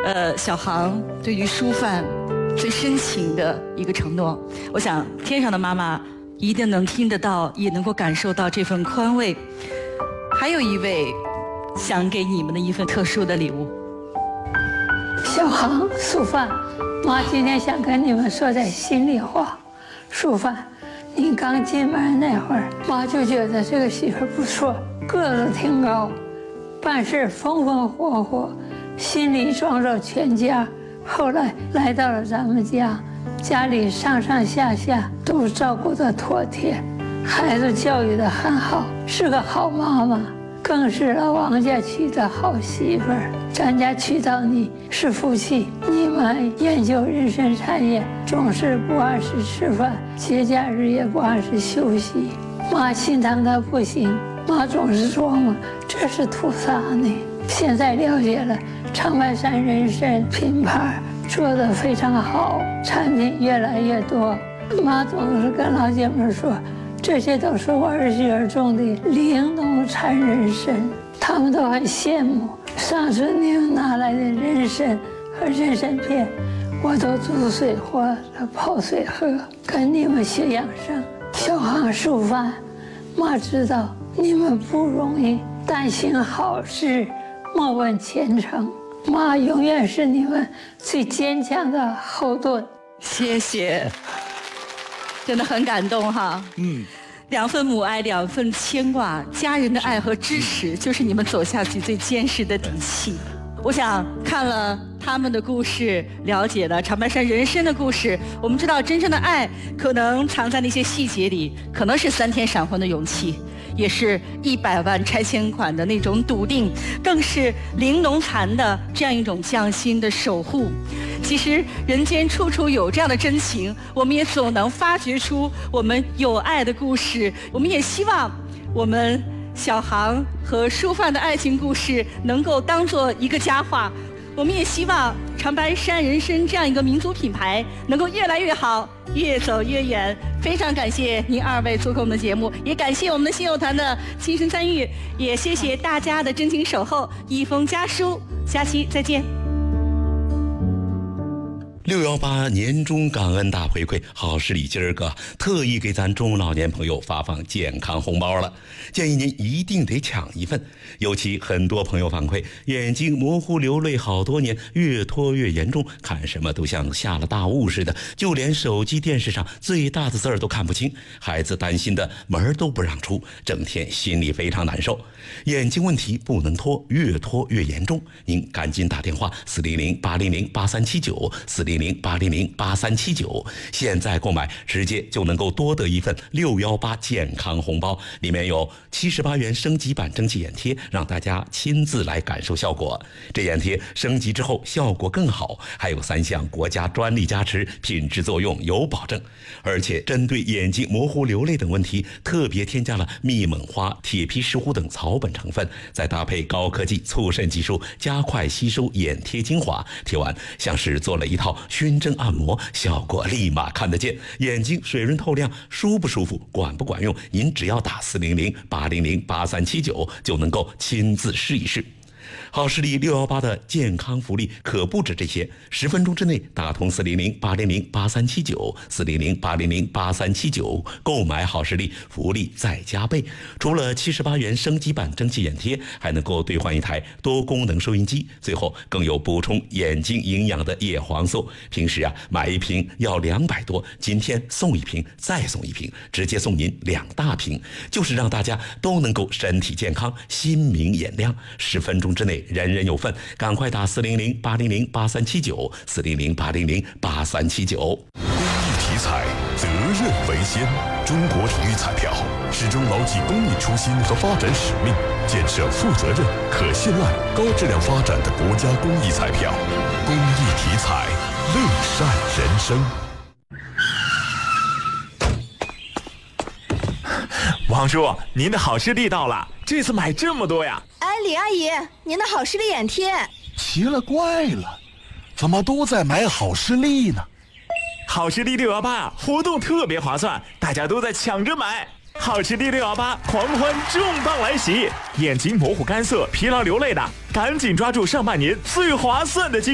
小航对于舒范最深情的一个承诺。我想天上的妈妈一定能听得到，也能够感受到这份宽慰。还有一位想给你们的一份特殊的礼物。 小航、舒范，妈今天想跟你们说点心里话。舒范，你刚进门那会儿，妈就觉得这个媳妇不错，个子挺高，办事风风火火，心里装着全家。后来来到了咱们家，家里上上下下都照顾得妥帖，孩子教育得很好，是个好妈妈，更是老王家娶的好媳妇儿。咱家娶到你是福气。你们研究人参产业，总是不按时吃饭，节假日也不按时休息，妈心疼的不行。妈总是琢磨这是图啥呢？现在了解了，长白山人参品牌做得非常好，产品越来越多。妈总是跟老姐妹说，这些都是我儿媳妇种的玲珑产人参，他们都很羡慕。上次你们拿来的人参和人参片，我都煮水或者泡水喝，跟你们学养生。小航、舒范，妈知道你们不容易，但行好事，莫问前程。妈永远是你们最坚强的后盾。 谢谢，真的很感动哈。两份母爱，两份牵挂，家人的爱和支持，就是你们走下去最坚实的底气。我想看了他们的故事，了解了长白山人参的故事，我们知道真正的爱可能藏在那些细节里，可能是3天闪婚的勇气，也是100万拆迁款的那种笃定，更是玲珑蚕的这样一种匠心的守护。其实人间处处有这样的真情，我们也总能发掘出我们有爱的故事。我们也希望我们小航和舒范的爱情故事能够当做一个佳话。我们也希望长白山人参这样一个民族品牌能够越来越好，越走越远。非常感谢您2位做客我们的节目，也感谢我们的信友团的亲身参与，也谢谢大家的真情守候。一封家书，下期再见。 618年终感恩大回馈，好视力今儿个特意给咱中老年朋友发放健康红包了，建议您一定得抢一份。尤其很多朋友反馈，眼睛模糊流泪好多年，越拖越严重，看什么都像下了大雾似的，就连手机电视上最大的字儿都看不清，孩子担心的门都不让出，整天心里非常难受。眼睛问题不能拖，越拖越严重，您赶紧打电话400-800-8379，400-800-8379，现在购买直接就能够多得一份618健康红包，里面有78元升级版蒸汽眼贴，让大家亲自来感受效果。这眼贴升级之后效果更好，还有3项国家专利加持，品质作用有保证。而且针对眼睛模糊流泪等问题，特别添加了蜜锰花、铁皮石斛等草本成分，再搭配高科技促渗技术，加快吸收眼贴精华，贴完像是做了一套熏蒸按摩，效果立马看得见。眼睛水润透亮，舒不舒服，管不管用，您只要打400-800-8379就能够亲自试一试。好视力618的健康福利可不止这些，10分钟之内打通400-800-8379，400-800-8379，购买好视力福利再加倍。除了78元升级版蒸汽眼贴，还能够兑换一台多功能收音机，最后更有补充眼睛营养的叶黄素。平时买一瓶要200多，今天送一瓶再送一瓶，直接送您2大瓶，就是让大家都能够身体健康，心明眼亮。10分钟之内人人有份，赶快打400-800-8379，400-800-8379。 公益题材，责任为先。中国体育彩票始终牢记公益初心和发展使命，建设负责任、可信赖、高质量发展的国家公益彩票。公益题材，乐善人生。 王叔，您的好视力到了，这次买这么多呀？ 哎，李阿姨，您的好视力眼贴。 奇了怪了，怎么都在买好视力呢？ 好视力618活动特别划算，大家都在抢着买。好视力618狂欢重磅来袭，眼睛模糊干涩、疲劳流泪的，赶紧抓住上半年最划算的机会。